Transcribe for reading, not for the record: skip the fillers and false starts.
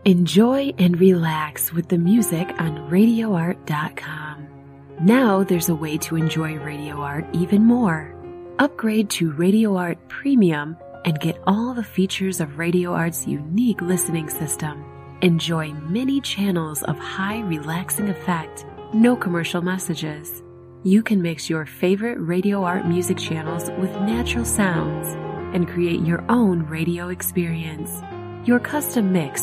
Enjoy and relax with the music on RadioArt.com. Now there's a way to enjoy Radio Art even more. Upgrade to Radio Art Premium and get all the features of Radio Art's unique listening system. Enjoy many channels of high relaxing effect, no commercial messages. You can mix your favorite Radio Art music channels with natural sounds and create your own radio experience. Your custom mix